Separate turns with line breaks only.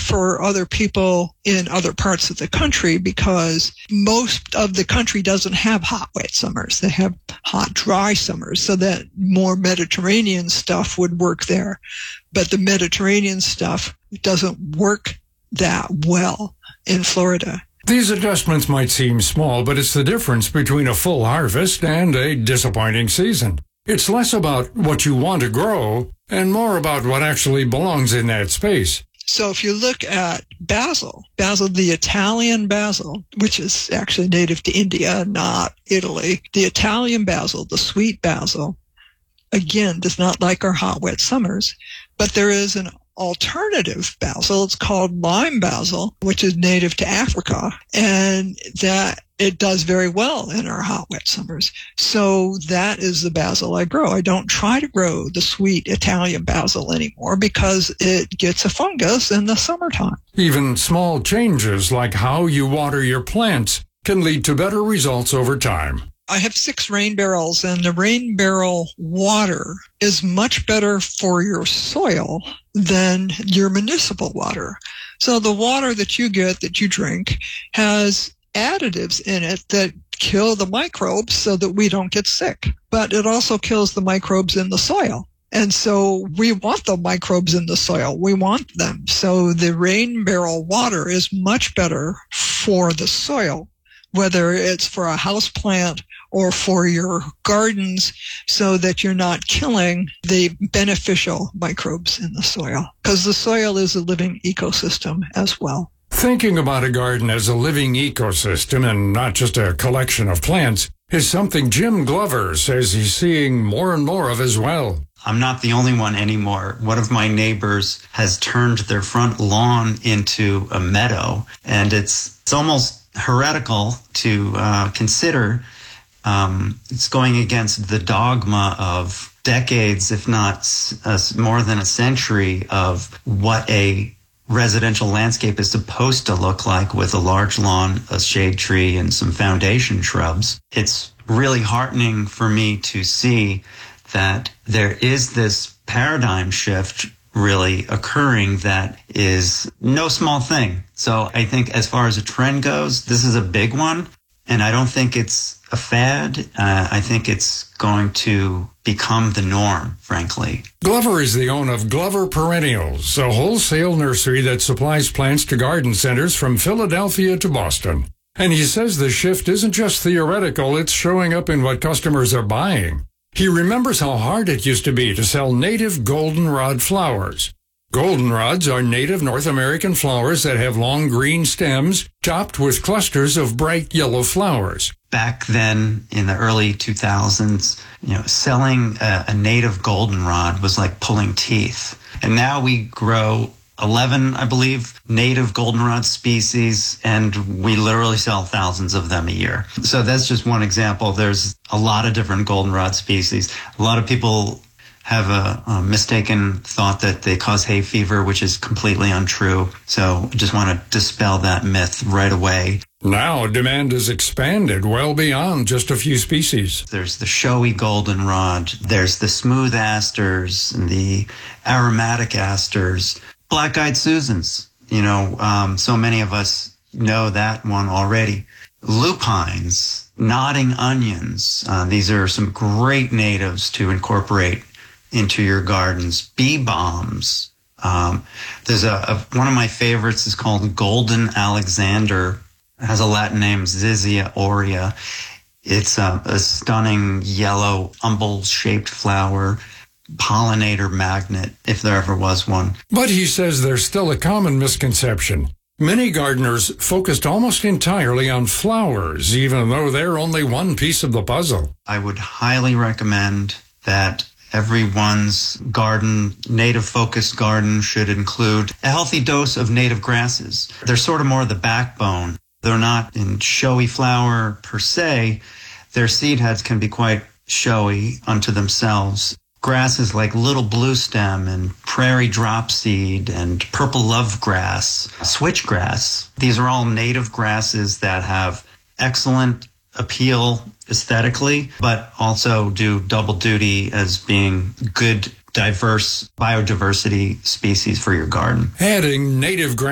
for other people in other parts of the country because most of the country doesn't have hot, wet summers. They have hot, dry summers, so that more Mediterranean stuff would work there. But the Mediterranean stuff doesn't work that well in Florida.
These adjustments might seem small, but it's the difference between a full harvest and a disappointing season. It's less about what you want to grow and more about what actually belongs in that space.
So if you look at basil, the Italian basil, which is actually native to India, not Italy, the Italian basil, the sweet basil, again, does not like our hot, wet summers, but there is an alternative basil. It's called lime basil, which is native to Africa, and that it does very well in our hot, wet summers. So that is the basil I grow. I don't try to grow the sweet Italian basil anymore because it gets a fungus in the summertime.
Even small changes like how you water your plants can lead to better results over time.
I have 6 rain barrels, and the rain barrel water is much better for your soil than your municipal water. So the water that you get, that you drink, has additives in it that kill the microbes so that we don't get sick. But it also kills the microbes in the soil. And so we want the microbes in the soil. We want them. So the rain barrel water is much better for the soil, whether it's for a house plant or for your gardens, so that you're not killing the beneficial microbes in the soil, because the soil is a living ecosystem as well.
Thinking about a garden as a living ecosystem and not just a collection of plants is something Jim Glover says he's seeing more and more of as well.
I'm not the only one anymore. One of my neighbors has turned their front lawn into a meadow, and it's almost heretical to consider. It's going against the dogma of decades, if not more than a century, of what a residential landscape is supposed to look like, with a large lawn, a shade tree, and some foundation shrubs. It's really heartening for me to see that there is this paradigm shift really occurring that is no small thing. So I think as far as a trend goes, this is a big one. And I don't think it's a fad. I think it's going to become the norm, frankly.
Glover is the owner of Glover Perennials, a wholesale nursery that supplies plants to garden centers from Philadelphia to Boston. And he says the shift isn't just theoretical, it's showing up in what customers are buying. He remembers how hard it used to be to sell native goldenrod flowers. Goldenrods are native North American flowers that have long green stems topped with clusters of bright yellow flowers.
Back then, in the early 2000s, selling a native goldenrod was like pulling teeth. And now we grow 11, I believe, native goldenrod species, and we literally sell thousands of them a year. So that's just one example. There's a lot of different goldenrod species. A lot of people have a mistaken thought that they cause hay fever, which is completely untrue. So I just want to dispel that myth right away.
Now demand has expanded well beyond just a few species.
There's the showy goldenrod, there's the smooth asters, and the aromatic asters, black-eyed Susans. So many of us know that one already. Lupines, nodding onions. These are some great natives to incorporate into your gardens. Bee bombs. There's one of my favorites is called Golden Alexander. It has a Latin name, Zizia aurea. It's a stunning yellow umbel-shaped flower, pollinator magnet, if there ever was one.
But he says there's still a common misconception. Many gardeners focused almost entirely on flowers, even though they're only one piece of the puzzle.
I would highly recommend that everyone's garden, native-focused garden, should include a healthy dose of native grasses. They're sort of more the backbone. They're not in showy flower per se. Their seed heads can be quite showy unto themselves. Grasses like little bluestem and prairie dropseed and purple lovegrass, switchgrass. These are all native grasses that have excellent appeal aesthetically, but also do double duty as being good, diverse biodiversity species for your garden.
Adding native